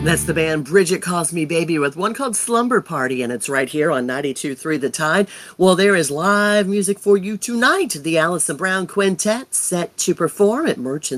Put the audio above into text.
That's the band Bridget Calls Me Baby with one called Slumber Party, and it's right here on 92.3 The Tide. Well, there is live music for you tonight. The Allison Brown Quintet set to perform at Merchant